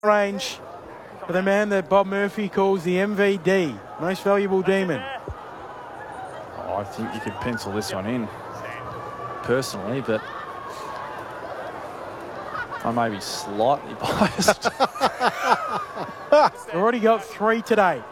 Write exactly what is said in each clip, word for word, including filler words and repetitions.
range for the man that Bob Murphy calls the M V D, most valuable demon. Oh, I think you could pencil this one in, personally, but I may be slightly biased. Already got three today.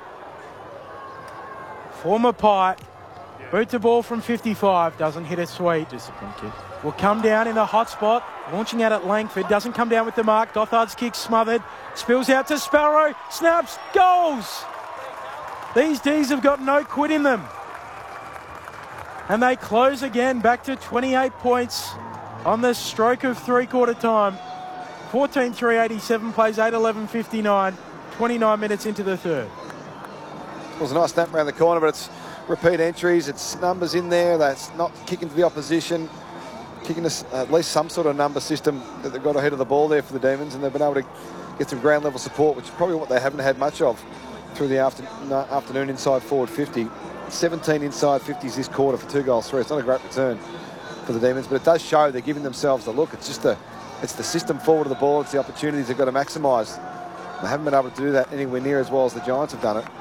Former Pike, boots the ball from fifty-five, doesn't hit it sweet. Discipline kick. Will come down in the hot spot, launching out at Langford, doesn't come down with the mark. Dothard's kick smothered, spills out to Sparrow, snaps, goals. These D's have got no quit in them. And they close again, back to twenty-eight points on the stroke of three-quarter time. fourteen three eighty-seven, plays eight eleven fifty-nine, twenty-nine minutes into the third. It was a nice snap around the corner, but it's repeat entries, it's numbers in there, that's not kicking to the opposition, kicking us at least some sort of number system that they've got ahead of the ball there for the Demons, and they've been able to get some ground level support, which is probably what they haven't had much of through the after, afternoon inside forward fifty. seventeen inside fifties this quarter for two goals three. It's not a great return for the Demons, but it does show they're giving themselves a look. It's just the, it's the system forward of the ball, it's the opportunities they've got to maximise. They haven't been able to do that anywhere near as well as the Giants have done it.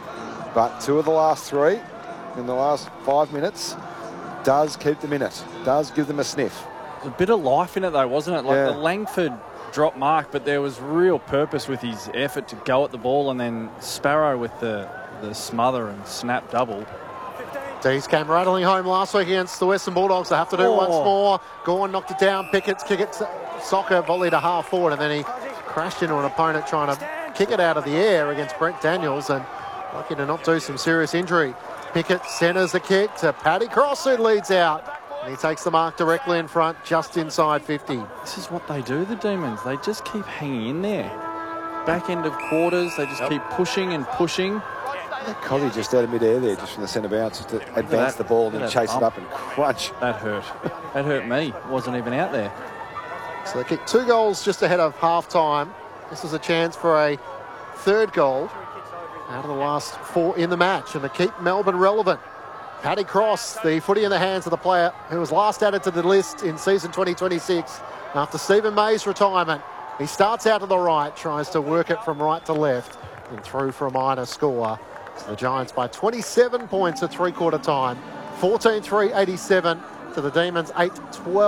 But two of the last three in the last five minutes does keep them in it, does give them a sniff. There's a bit of life in it though, wasn't it? Like yeah. the Langford drop mark, but there was real purpose with his effort to go at the ball, and then Sparrow with the, the smother and snap double. D's came rattling home last week against the Western Bulldogs. They have to do oh. once more. Gorn knocked it down. Pickett's kick it, Soccer volley to half forward, and then he crashed into an opponent trying to kick it out of the air against Brent Daniels, and lucky to not do some serious injury. Pickett centres the kick to Paddy Cross, who leads out. And he takes the mark directly in front, just inside fifty. This is what they do, the Demons. They just keep hanging in there. Back end of quarters, they just yep. keep pushing and pushing. Collie just out of mid-air there, just from the centre bounce, just to advance the ball and then chase it up and crunch. That hurt. That hurt me. Wasn't even out there. So they kicked two goals just ahead of half-time. This is a chance for a third goal out of the last four in the match, and to keep Melbourne relevant. Paddy Cross, the footy in the hands of the player who was last added to the list in season twenty twenty-six after Stephen May's retirement. He starts out to the right, tries to work it from right to left, and through for a minor score. So the Giants by twenty-seven points at three-quarter time. fourteen three eighty-seven to the Demons eight twelve.